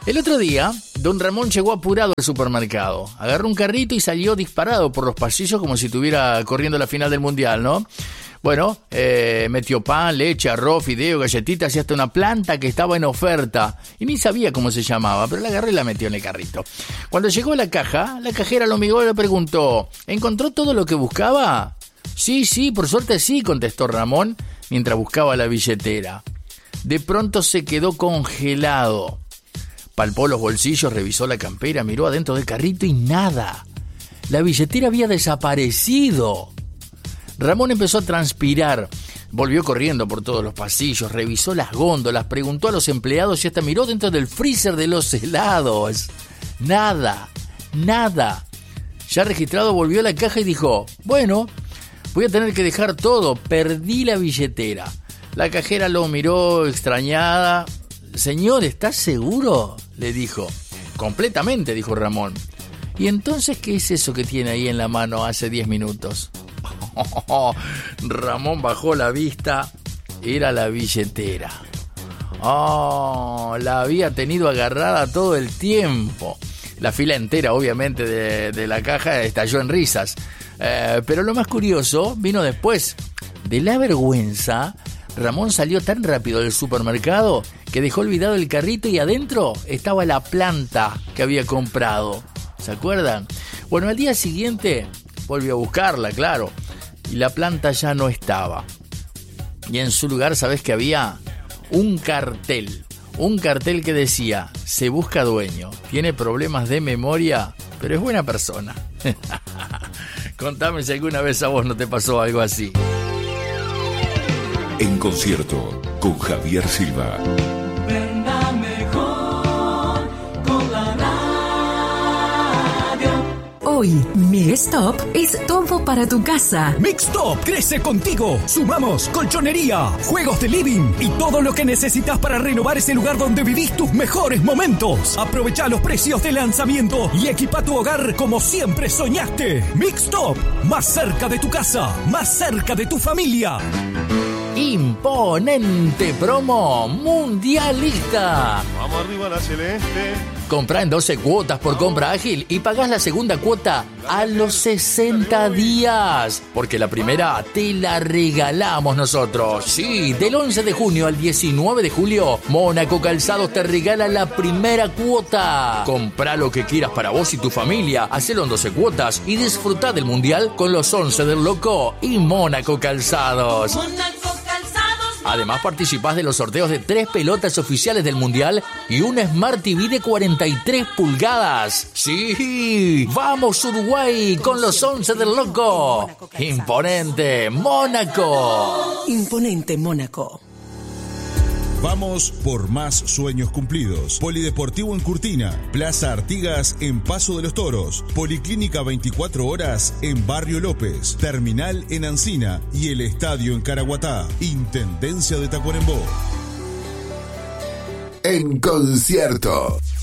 El otro día, don Ramón llegó apurado al supermercado. Agarró un carrito y salió disparado por los pasillos como si estuviera corriendo la final del mundial, ¿no? Bueno, metió pan, leche, arroz, fideo, galletitas y hasta una planta que estaba en oferta. Y ni sabía cómo se llamaba, pero la agarró y la metió en el carrito. Cuando llegó a la caja, la cajera lo miró y le preguntó: ¿encontró todo lo que buscaba? Sí, por suerte sí, contestó Ramón mientras buscaba la billetera. De pronto se quedó congelado. Palpó los bolsillos, revisó la campera, miró adentro del carrito y nada. La billetera había desaparecido. Ramón empezó a transpirar. Volvió corriendo por todos los pasillos, revisó las góndolas, preguntó a los empleados y hasta miró dentro del freezer de los helados. Nada. Ya registrado, volvió a la caja y dijo: bueno, voy a tener que dejar todo, perdí la billetera. La cajera lo miró extrañada. Señor, ¿estás seguro?, le dijo. Completamente, dijo Ramón. ¿Y entonces qué es eso que tiene ahí en la mano hace 10 minutos? Ramón bajó la vista. Era la billetera. La había tenido agarrada todo el tiempo. La fila entera, obviamente, de la caja estalló en risas. Pero lo más curioso vino después. De la vergüenza, Ramón salió tan rápido del supermercado que dejó olvidado el carrito y adentro estaba la planta que había comprado. ¿Se acuerdan? Bueno, al día siguiente volvió a buscarla, claro, y la planta ya no estaba. Y en su lugar, ¿sabés qué había? Un cartel que decía: se busca dueño, tiene problemas de memoria, pero es buena persona. Contame si alguna vez a vos no te pasó algo así. En concierto con Javier Silva. Venda mejor con la radio. Hoy, Mixtop es todo para tu casa. Mixtop crece contigo. Sumamos colchonería, juegos de living y todo lo que necesitas para renovar ese lugar donde vivís tus mejores momentos. Aprovecha los precios de lanzamiento y equipa tu hogar como siempre soñaste. Mixtop, más cerca de tu casa, más cerca de tu familia. Imponente promo mundialista. Vamos arriba la celeste. Comprá en 12 cuotas por compra ágil y pagás la segunda cuota a los 60 días. Porque la primera te la regalamos nosotros. Sí, del 11 de junio al 19 de julio, Mónaco Calzados te regala la primera cuota. Comprá lo que quieras para vos y tu familia, hacelo en 12 cuotas y disfrutá del mundial con los 11 del Loco y Mónaco Calzados. Además, participás de los sorteos de 3 pelotas oficiales del Mundial y un Smart TV de 43 pulgadas. ¡Sí! ¡Vamos, Uruguay, con los 11 del Loco! ¡Imponente Mónaco! Imponente Mónaco. Vamos por más sueños cumplidos. Polideportivo en Curtina, Plaza Artigas en Paso de los Toros, Policlínica 24 horas en Barrio López, Terminal en Ancina y el Estadio en Caraguatá. Intendencia de Tacuarembó. En concierto.